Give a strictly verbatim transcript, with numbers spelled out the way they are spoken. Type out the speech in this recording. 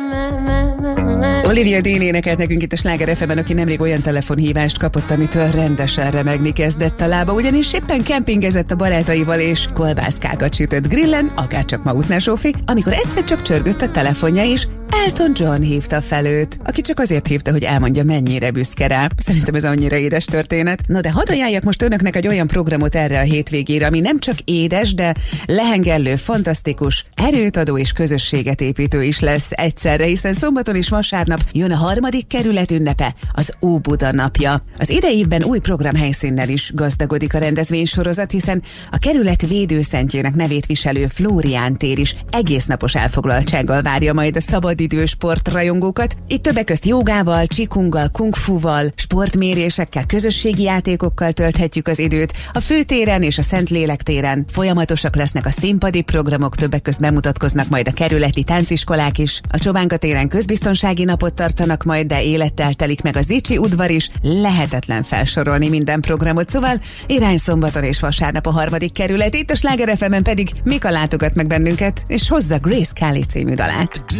Olivia Dean énekelt nekünk itt a Sláger ef em-en, aki nemrég olyan telefonhívást kapott, amitől rendesen remegni kezdett a lába, ugyanis éppen kempingezett a barátaival és kolbászkákat sütött grillen, akárcsak Mautner Zsófi, amikor egyszer csak csörgött a telefonja és Elton John hívta fel őt, aki csak azért hívta, hogy elmondja, mennyire büszke rá. Szerintem ez annyira édes történet. No de hadd ajánljak most önöknek egy olyan programot erre a hétvégére, ami nem csak édes, de lehengellő, fantasztikus, erőt adó és közösséget építő is lesz egyszerre, hiszen szombaton és vasárnap jön a harmadik kerület ünnepe, az Óbuda napja. Az idei évben új programhelyszínnel is gazdagodik a rendezvénysorozat, hiszen a kerület védőszentjének nevét viselő Flórián tér is egésznapos elfoglaltsággal várja majd a szabadidős sportrajongókat. Itt többek közt jogával, csikunggal, kungfuval, sportmérésekkel, közösségi játékokkal tölthetjük az időt. A főtéren és a Szentlélek téren folyamatosak lesznek a színpadi programok, többek közt bemutatkoznak majd a kerületi tánciskolák is. A Csobánka téren közbiztonsági napot tartanak majd, de élettel telik meg az Dicsi udvar is. Lehetetlen felsorolni minden programot, szóval irány szombaton és vasárnap a harmadik kerület. Itt a Sláger ef em-en pedig Mika látogat meg bennünket, és hozza Grace Kelly című dalát.